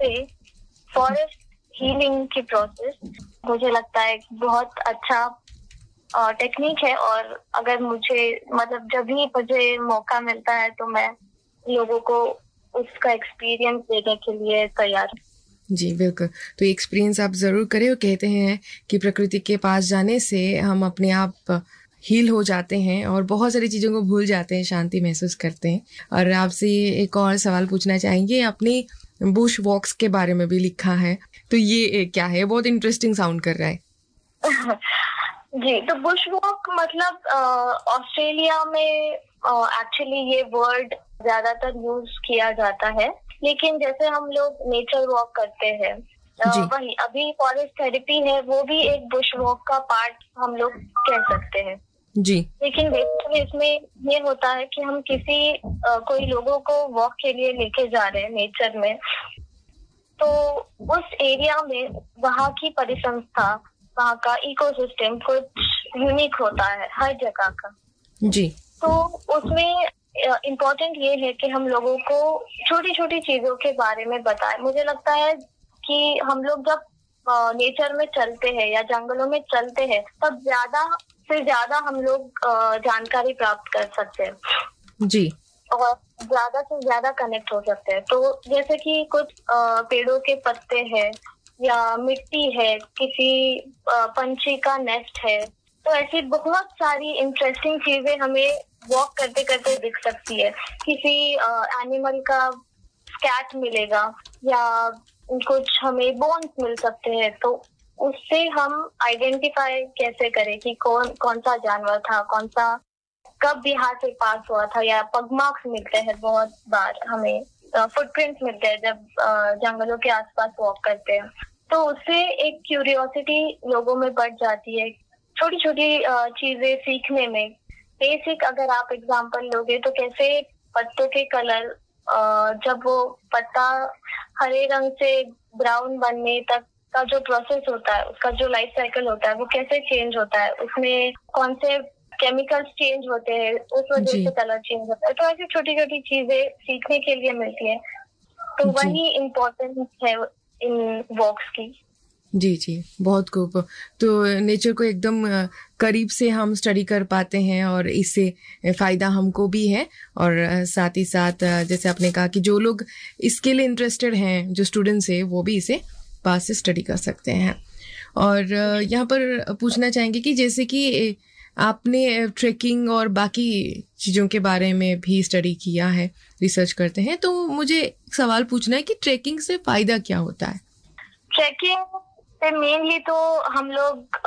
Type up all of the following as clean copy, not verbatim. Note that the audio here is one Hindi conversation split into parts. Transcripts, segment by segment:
से फॉरेस्ट हीलिंग की प्रोसेस मुझे लगता है बहुत अच्छा टेक्निक है, और अगर मुझे मतलब जब भी मुझे मौका मिलता है तो मैं लोगों को उसका एक्सपीरियंस देने के लिए तैयार हूँ। जी बिल्कुल, तो ये एक्सपीरियंस आप ज़रूर करें। और कहते हैं कि प्रकृति के पास जाने से हम अपने आप हील हो जाते हैं और बहुत सारी चीज़ों को भूल जाते हैं, शांति महसूस करते हैं। और आपसे एक और सवाल पूछना चाहेंगे, आपने बुश वॉक्स के बारे में भी लिखा है, तो ये क्या है? बहुत इंटरेस्टिंग साउंड कर रहा है। जी, तो बुश वॉक मतलब ऑस्ट्रेलिया में एक्चुअली ये वर्ड ज्यादातर यूज किया जाता है, लेकिन जैसे हम लोग नेचर वॉक करते हैं वही अभी फॉरेस्ट थेरेपी है, वो भी एक बुश वॉक का पार्ट हम लोग कह सकते हैं जी। लेकिन बेसिकली इसमें ये होता है कि हम किसी कोई लोगों को वॉक के लिए लेके जा रहे हैं नेचर में, तो उस एरिया में वहाँ की परिसंस्था, वहाँ का इकोसिस्टम कुछ यूनिक होता है हर जगह का। जी। तो उसमें इम्पोर्टेंट ये है कि हम लोगों को छोटी छोटी चीजों के बारे में बताएं। मुझे लगता है कि हम लोग जब नेचर में चलते हैं या जंगलों में चलते हैं तब ज्यादा से ज्यादा हम लोग जानकारी प्राप्त कर सकते हैं जी। और ज्यादा से ज्यादा कनेक्ट हो सकते हैं। तो जैसे कि कुछ पेड़ों के पत्ते हैं या मिट्टी है, किसी पंछी का नेस्ट है, तो ऐसी बहुत सारी इंटरेस्टिंग चीजें हमें वॉक करते करते दिख सकती है। किसी एनिमल का स्कैट मिलेगा या कुछ हमें बोन्स मिल सकते हैं, तो उससे हम आइडेंटिफाई कैसे करें कि कौन सा जानवर था, कौन सा कब यहाँ से पास हुआ था। या पगमार्क्स मिलते हैं, बहुत बार हमें फुटप्रिंट्स मिलते हैं जब जंगलों के आसपास वॉक करते हैं, तो उससे एक क्यूरियोसिटी लोगों में बढ़ जाती है छोटी छोटी चीजें सीखने में। बेसिक अगर आप एग्जांपल लोगे तो कैसे पत्तों के कलर, जब वो पत्ता हरे रंग से ब्राउन बनने तक का जो प्रोसेस होता है, उसका जो लाइफ साइकिल होता है, वो कैसे चेंज होता है, उसमें कौन से केमिकल्स चेंज होते हैं, उस वजह से कलर चेंज होता है। तो ऐसी छोटी छोटी चीजें सीखने के लिए मिलती है, तो वही इम्पोर्टेंस है इन वॉक्स की। जी जी, बहुत खूब। तो नेचर को एकदम करीब से हम स्टडी कर पाते हैं और इससे फ़ायदा हमको भी है, और साथ ही साथ जैसे आपने कहा कि जो लोग इसके लिए इंटरेस्टेड हैं, जो स्टूडेंट्स हैं, वो भी इसे पास से स्टडी कर सकते हैं। और यहाँ पर पूछना चाहेंगे कि जैसे कि आपने ट्रैकिंग और बाकी चीज़ों के बारे में भी स्टडी किया है, रिसर्च करते हैं, तो मुझे एक सवाल पूछना है कि ट्रैकिंग से फ़ायदा क्या होता है? ट्रैकिंग से मेनली तो हम लोग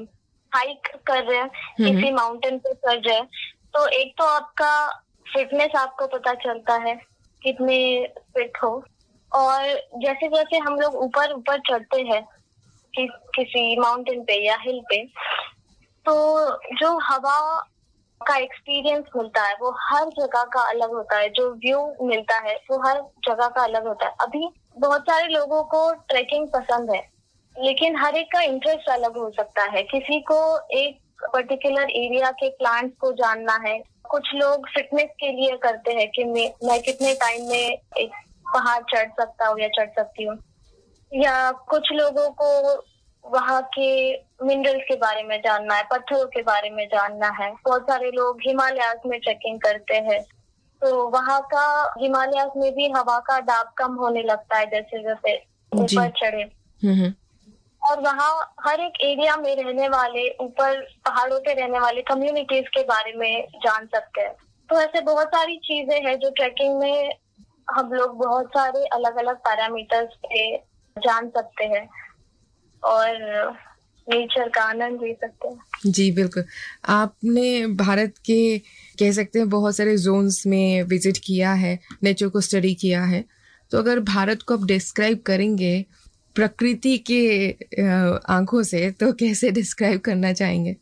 हाइक कर रहे हैं, किसी माउंटेन पे चढ़ रहे हैं, तो एक तो आपका फिटनेस आपको पता चलता है कितने फिट हो, और जैसे जैसे हम लोग ऊपर ऊपर चढ़ते हैं किसी माउंटेन पे या हिल पे, तो जो हवा का एक्सपीरियंस मिलता है वो हर जगह का अलग होता है। जो व्यू मिलता है वो हर जगह का अलग होता है। अभी बहुत सारे लोगों को ट्रैकिंग पसंद है, लेकिन हर एक का इंटरेस्ट अलग हो सकता है। किसी को एक पर्टिकुलर एरिया के प्लांट्स को जानना है, कुछ लोग फिटनेस के लिए करते हैं कि मैं कितने टाइम में एक पहाड़ चढ़ सकता हूँ या चढ़ सकती हूँ, या कुछ लोगों को वहाँ के मिनरल्स के बारे में जानना है, पत्थरों के बारे में जानना है। बहुत सारे लोग हिमालयाज में ट्रैकिंग करते हैं, तो वहाँ का हिमालयाज में भी हवा का दाब कम होने लगता है जैसे जैसे ऊपर चढ़े। और वहाँ हर एक एरिया में रहने वाले, ऊपर पहाड़ों पे रहने वाले कम्युनिटीज के बारे में जान सकते हैं। तो ऐसे बहुत सारी चीजें हैं जो ट्रैकिंग में हम लोग बहुत सारे अलग अलग पैरामीटर्स पे जान सकते हैं और नेचर का आनंद ले सकते हैं। जी बिल्कुल। आपने भारत के कह सकते हैं बहुत सारे जोन्स में विजिट किया है, नेचर को स्टडी किया है, तो अगर भारत को आप डिस्क्राइब करेंगे प्रकृति के आंखों से, तो कैसे डिस्क्राइब करना चाहेंगे?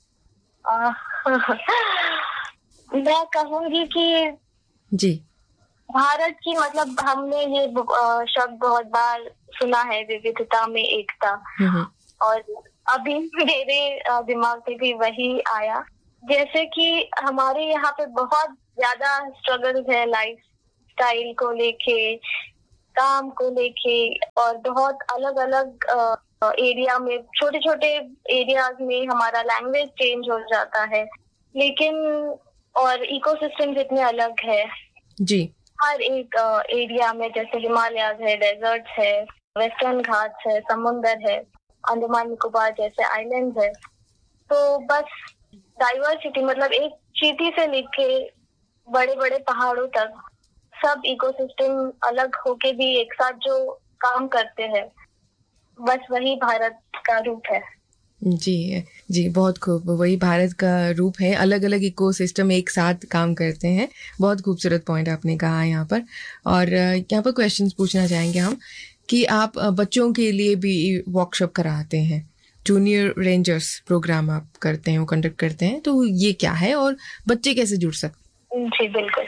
मैं कहूँगी कि जी, भारत की मतलब हमने ये शब्द बहुत बार सुना है, विविधता में एकता, और अभी मेरे दिमाग में भी वही आया। जैसे कि हमारे यहाँ पे बहुत ज्यादा स्ट्रगल्स है लाइफ स्टाइल को लेके, काम को लेके और बहुत अलग अलग एरिया में, छोटे छोटे एरियाज में हमारा लैंग्वेज चेंज हो जाता है, लेकिन और इकोसिस्टम इतने अलग है जी। हर एक एरिया में, जैसे हिमालयाज है, डेजर्ट्स है, वेस्टर्न घाट्स है, समुंदर है, अंडमान निकोबार जैसे आइलैंड्स है। तो बस डाइवर्सिटी मतलब एक चींटी से लेके बड़े बड़े पहाड़ों तक सब इकोसिस्टम अलग होके भी एक साथ जो काम करते हैं, बस वही भारत का रूप है। जी जी, बहुत खूब, वही भारत का रूप है, अलग अलग इकोसिस्टम एक साथ काम करते हैं। बहुत खूबसूरत पॉइंट आपने कहा यहाँ पर। और यहाँ पर क्वेश्चंस पूछना चाहेंगे हम कि आप बच्चों के लिए भी वर्कशॉप कराते हैं, जूनियर रेंजर्स प्रोग्राम आप करते हैं, वो कंडक्ट करते हैं, तो ये क्या है और बच्चे कैसे जुड़ सकते हैं? जी बिल्कुल।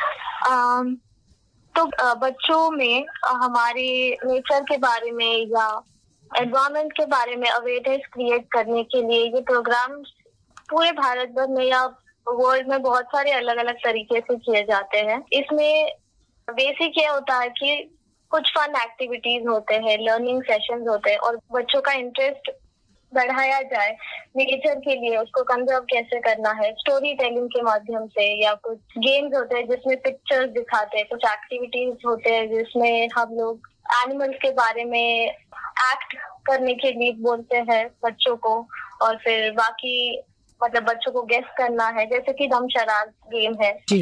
तो बच्चों में हमारे नेचर के बारे में या एनवायरनमेंट के बारे में अवेयरनेस क्रिएट करने के लिए ये प्रोग्राम पूरे भारत भर में या वर्ल्ड में बहुत सारे अलग अलग तरीके से किए जाते हैं। इसमें बेसिक ये होता है कि कुछ फन एक्टिविटीज होते हैं, लर्निंग सेशंस होते हैं और बच्चों का इंटरेस्ट बढ़ाया जाए नेचर के लिए, उसको कंजर्व कैसे करना है स्टोरी टेलिंग के माध्यम से, या कुछ गेम्स होते हैं जिसमें पिक्चर्स दिखाते हैं, कुछ एक्टिविटीज होते हैं जिसमें हम लोग एनिमल्स के बारे में एक्ट करने के लिए बोलते हैं बच्चों को, और फिर बाकी मतलब बच्चों को गेस करना है, जैसे कि दमशराज गेम है जी।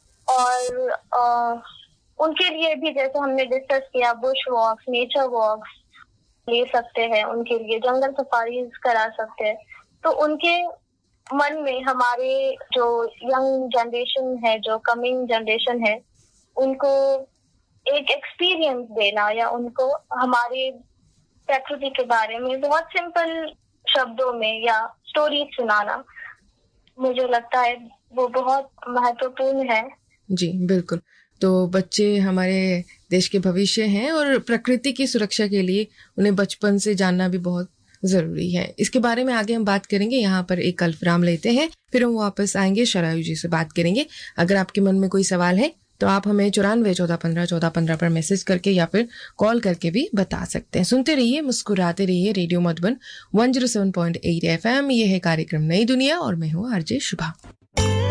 और उनके लिए भी जैसे हमने डिस्कस किया बुश वॉक्स, नेचर वॉक्स ले सकते हैं, उनके लिए जंगल सफारीज करा सकते हैं। तो उनके मन में हमारे जो यंग जनरेशन है, जो कमिंग जनरेशन है, उनको एक एक्सपीरियंस देना या उनको हमारे प्रकृति के बारे में बहुत सिंपल शब्दों में या स्टोरी सुनाना, मुझे लगता है वो बहुत महत्वपूर्ण है। जी बिल्कुल। तो बच्चे हमारे देश के भविष्य हैं और प्रकृति की सुरक्षा के लिए उन्हें बचपन से जानना भी बहुत ज़रूरी है। इसके बारे में आगे हम बात करेंगे। यहाँ पर एक अल्पविराम लेते हैं, फिर हम वापस आएंगे, शरायु जी से बात करेंगे। अगर आपके मन में कोई सवाल है तो आप हमें 94-14-15-14-15 पर मैसेज करके या फिर कॉल करके भी बता सकते हैं। सुनते रहिए, मुस्कुराते रहिए, रेडियो मधुबन 107.8 FM। ये है कार्यक्रम नई दुनिया और मैं हूँ आरजे शुभा।